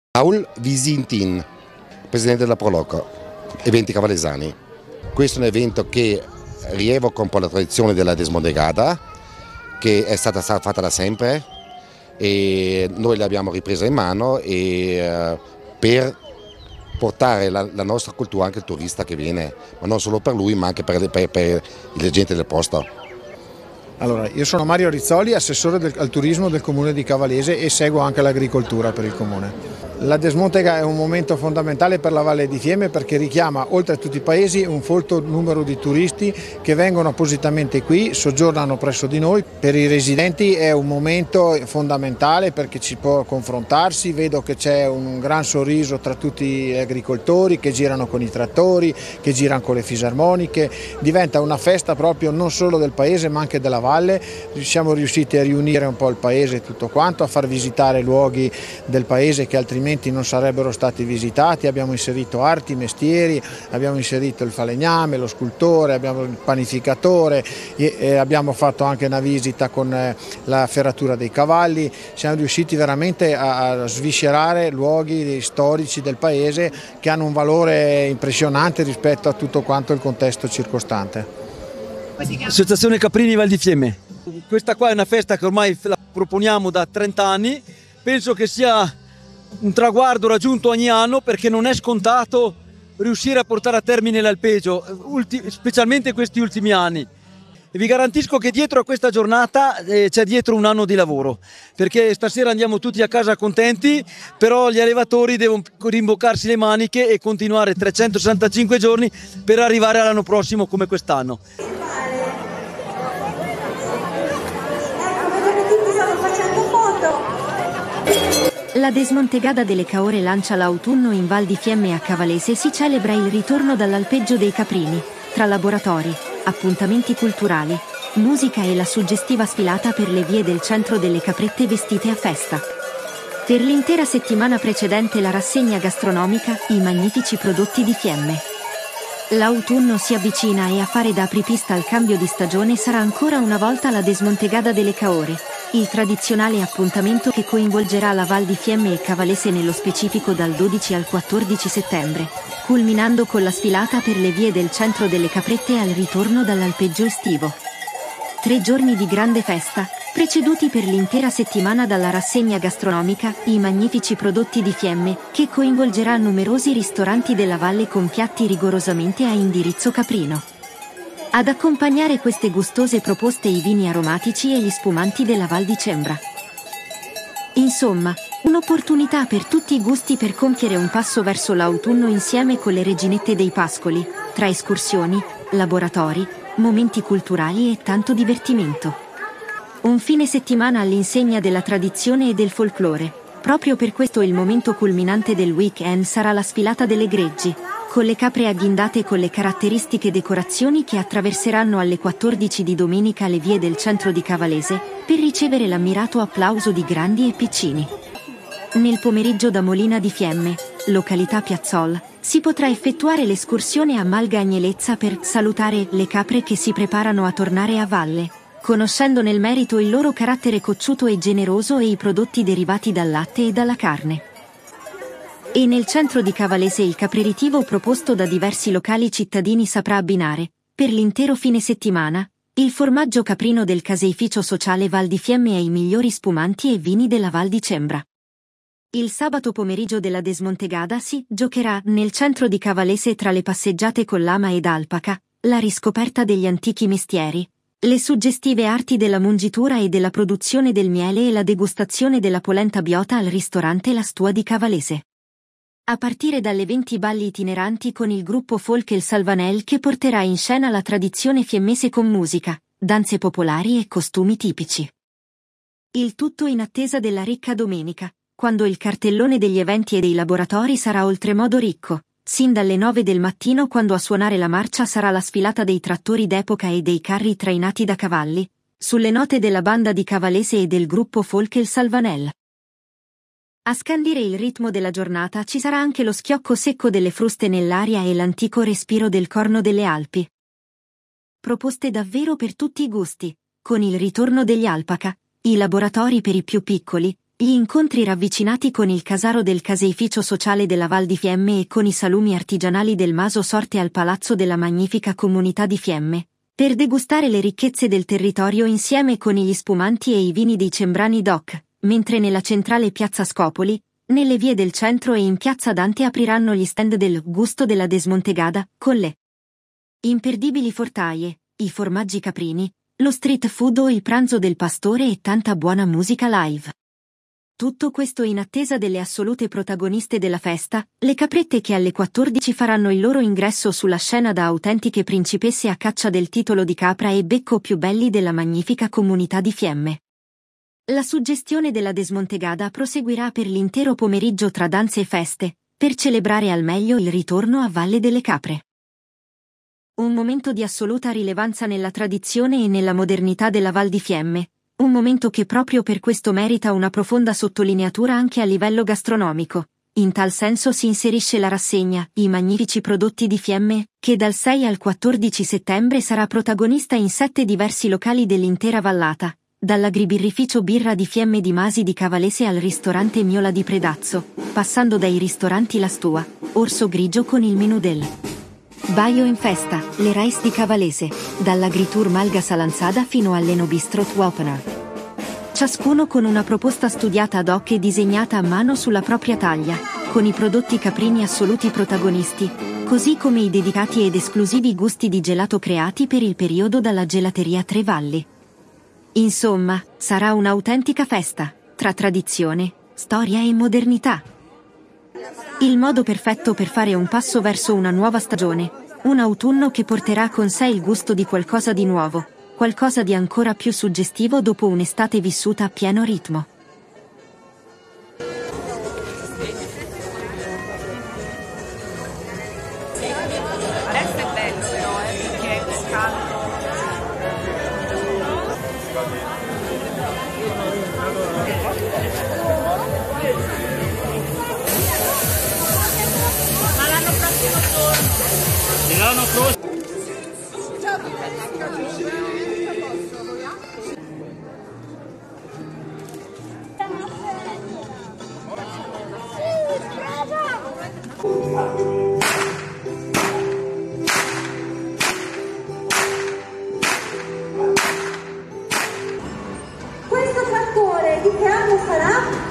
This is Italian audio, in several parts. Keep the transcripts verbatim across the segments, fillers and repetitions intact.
Paul Visintin, presidente della Proloco, eventi cavalesani. Questo è un evento che rievoca un po' la tradizione della Desmondegada, che è stata fatta da sempre e noi l'abbiamo ripresa in mano e, uh, per portare la, la nostra cultura anche al turista che viene, ma non solo per lui ma anche per, per, per la gente del posto. Allora, io sono Mario Rizzoli, assessore del, al turismo del comune di Cavalese e seguo anche l'agricoltura per il comune. La Desmontega è un momento fondamentale per la Valle di Fiemme perché richiama, oltre a tutti i paesi, un folto numero di turisti che vengono appositamente qui, soggiornano presso di noi. Per i residenti è un momento fondamentale perché ci può confrontarsi, vedo che c'è un gran sorriso tra tutti gli agricoltori che girano con i trattori, che girano con le fisarmoniche, diventa una festa proprio non solo del paese ma anche della Valle. Siamo riusciti a riunire un po' il paese e tutto quanto, a far visitare luoghi del paese che altrimenti non sarebbero stati visitati. Abbiamo inserito arti, mestieri, abbiamo inserito il falegname, lo scultore, abbiamo il panificatore e, e abbiamo fatto anche una visita con eh, la ferratura dei cavalli. Siamo riusciti veramente a, a sviscerare luoghi storici del paese che hanno un valore impressionante rispetto a tutto quanto il contesto circostante. Associazione Caprini Val di Fiemme. Questa qua è una festa che ormai la proponiamo da trenta anni, penso che sia un traguardo raggiunto ogni anno perché non è scontato riuscire a portare a termine l'alpeggio, specialmente questi ultimi anni. E vi garantisco che dietro a questa giornata eh, c'è dietro un anno di lavoro, perché stasera andiamo tutti a casa contenti, però gli allevatori devono rimboccarsi le maniche e continuare trecentosessantacinque giorni per arrivare all'anno prossimo come quest'anno. La Desmontegada delle Caore lancia l'autunno in Val di Fiemme a Cavalese e si celebra il ritorno dall'alpeggio dei caprini, tra laboratori, appuntamenti culturali, musica e la suggestiva sfilata per le vie del centro delle caprette vestite a festa. Per l'intera settimana precedente la rassegna gastronomica, i magnifici prodotti di Fiemme. L'autunno si avvicina e a fare da apripista al cambio di stagione sarà ancora una volta la Desmontegada delle Caore, il tradizionale appuntamento che coinvolgerà la Val di Fiemme e Cavalese nello specifico dal dodici al quattordici settembre, culminando con la sfilata per le vie del centro delle caprette al ritorno dall'alpeggio estivo. Tre giorni di grande festa, preceduti per l'intera settimana dalla rassegna gastronomica, i magnifici prodotti di Fiemme, che coinvolgerà numerosi ristoranti della valle con piatti rigorosamente a indirizzo caprino. Ad accompagnare queste gustose proposte i vini aromatici e gli spumanti della Val di Cembra. Insomma, un'opportunità per tutti i gusti per compiere un passo verso l'autunno insieme con le reginette dei pascoli, tra escursioni, laboratori, momenti culturali e tanto divertimento. Un fine settimana all'insegna della tradizione e del folklore. Proprio per questo il momento culminante del weekend sarà la sfilata delle greggi, con le capre agghindate con le caratteristiche decorazioni che attraverseranno alle quattordici di domenica le vie del centro di Cavalese, per ricevere l'ammirato applauso di grandi e piccini. Nel pomeriggio da Molina di Fiemme, località Piazzol, si potrà effettuare l'escursione a Malga Agnelezza per salutare le capre che si preparano a tornare a valle, conoscendo nel merito il loro carattere cocciuto e generoso e i prodotti derivati dal latte e dalla carne. E nel centro di Cavalese il capreritivo proposto da diversi locali cittadini saprà abbinare, per l'intero fine settimana, il formaggio caprino del caseificio sociale Val di Fiemme e i migliori spumanti e vini della Val di Cembra. Il sabato pomeriggio della Desmontegada si giocherà nel centro di Cavalese tra le passeggiate con lama ed alpaca, la riscoperta degli antichi mestieri, le suggestive arti della mungitura e della produzione del miele e la degustazione della polenta biota al ristorante La Stua di Cavalese. A partire dalle venti balli itineranti con il gruppo folk El Salvanel che porterà in scena la tradizione fiemmese con musica, danze popolari e costumi tipici. Il tutto in attesa della ricca domenica, quando il cartellone degli eventi e dei laboratori sarà oltremodo ricco, sin dalle nove del mattino quando a suonare la marcia sarà la sfilata dei trattori d'epoca e dei carri trainati da cavalli, sulle note della banda di Cavalese e del gruppo folk El Salvanel. A scandire il ritmo della giornata ci sarà anche lo schiocco secco delle fruste nell'aria e l'antico respiro del corno delle Alpi. Proposte davvero per tutti i gusti, con il ritorno degli alpaca, i laboratori per i più piccoli, Gli incontri ravvicinati con il casaro del caseificio sociale della Val di Fiemme e con i salumi artigianali del Maso Sorte al palazzo della magnifica comunità di Fiemme, per degustare le ricchezze del territorio insieme con gli spumanti e i vini dei Cembrani Doc, mentre nella centrale Piazza Scopoli, nelle vie del centro e in Piazza Dante apriranno gli stand del Gusto della Desmontegada, con le imperdibili fortaie, i formaggi caprini, lo street food o il pranzo del pastore e tanta buona musica live. Tutto questo in attesa delle assolute protagoniste della festa, le caprette che alle quattordici faranno il loro ingresso sulla scena da autentiche principesse a caccia del titolo di capra e becco più belli della magnifica comunità di Fiemme. La suggestione della Desmontegada proseguirà per l'intero pomeriggio tra danze e feste, per celebrare al meglio il ritorno a Valle delle Capre. Un momento di assoluta rilevanza nella tradizione e nella modernità della Val di Fiemme. Un momento che proprio per questo merita una profonda sottolineatura anche a livello gastronomico. In tal senso si inserisce la rassegna I magnifici prodotti di Fiemme, che dal sei al quattordici settembre sarà protagonista in sette diversi locali dell'intera vallata, dall'agribirrificio Birra di Fiemme di Masi di Cavalese al ristorante Miola di Predazzo, passando dai ristoranti La Stua, Orso Grigio con il menù del Baio in Festa, le Rice di Cavalese, dall'Agritour Malga Salanzada fino all'Enobistro Opener. Ciascuno con una proposta studiata ad hoc e disegnata a mano sulla propria taglia, con i prodotti caprini assoluti protagonisti, così come i dedicati ed esclusivi gusti di gelato creati per il periodo dalla Gelateria Tre Valli. Insomma, sarà un'autentica festa, tra tradizione, storia e modernità. Il modo perfetto per fare un passo verso una nuova stagione, un autunno che porterà con sé il gusto di qualcosa di nuovo, qualcosa di ancora più suggestivo dopo un'estate vissuta a pieno ritmo. Adesso è bello però, eh, perché pescato. Ma l'anno prossimo torno. L'anno prossimo. Questo trattore di che anno sarà?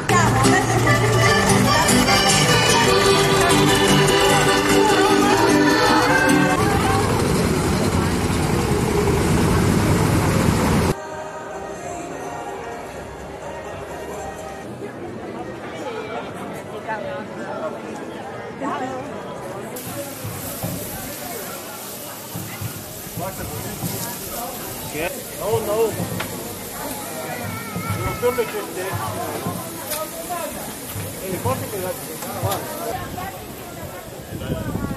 No, no. Non le certe. E le cose che la